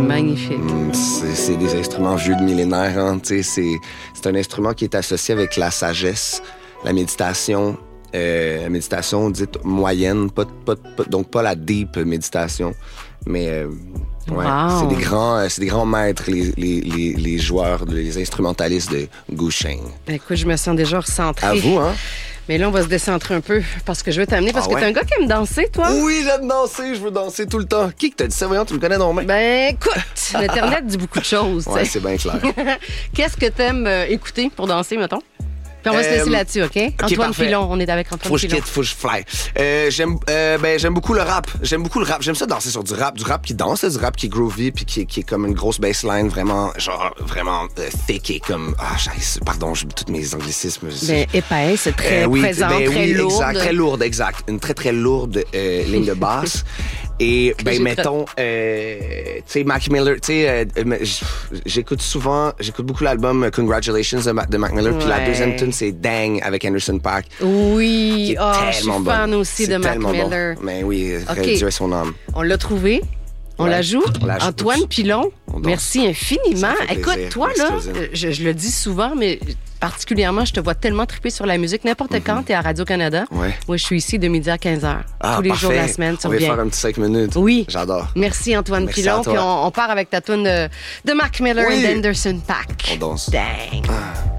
magnifique. C'est des instruments vieux de millénaires. Hein, c'est un instrument qui est associé avec la sagesse, la méditation dite moyenne, donc pas la deep méditation, mais ouais, Wow. c'est des grands maîtres, les joueurs, les instrumentalistes de Gusheng. Écoute, je me sens déjà recentrée. À vous, hein? Mais là, on va se décentrer un peu parce que je veux t'amener, parce que t'es un gars qui aime danser, toi. Oui, j'aime danser, je veux danser tout le temps. Qui que t'a dit ça? Voyons, tu me connais non mais. Ben, écoute, l'Internet dit beaucoup de choses. Ouais, tu sais. c'est bien clair. Qu'est-ce que t'aimes écouter pour danser, mettons? Puis on va se laisser là-dessus, OK? Antoine parfait. Pilon, on est avec Antoine Faut que je Pilon. quitte, faut que je fly. J'aime beaucoup le rap. J'aime ça danser sur du rap qui danse, du rap qui est groovy puis qui est comme une grosse bassline vraiment thick et comme pardon, j'ai tous mes anglicismes. Ben, épaisse, c'est très présente, très lourde. Exact, très lourde, exact. Une très très lourde ligne de basse. Et mettons, tu sais, Mac Miller, j'écoute beaucoup l'album Congratulations de Mac Miller, puis la deuxième tune c'est Dang avec Anderson .Paak. Oui, je suis fan aussi de Mac Miller. Bon. Mais oui, Okay. Dieu est son âme. On l'a trouvé. On la joue. joue. Antoine Pilon, merci infiniment. Ça fait Écoute, plaisir. toi, là, Exclusive. je le dis souvent, mais particulièrement, je te vois tellement triper sur la musique. N'importe quand, t'es à Radio-Canada. Ouais. Moi, je suis ici de midi à 15h. Tous les jours de la semaine, tu On va reviens. faire un petit 5 minutes. Oui. J'adore. Merci, Antoine Merci Pilon. à toi. Puis on part avec ta tune de Mac Miller Oui. et d'Anderson .Paak. On danse. Dang.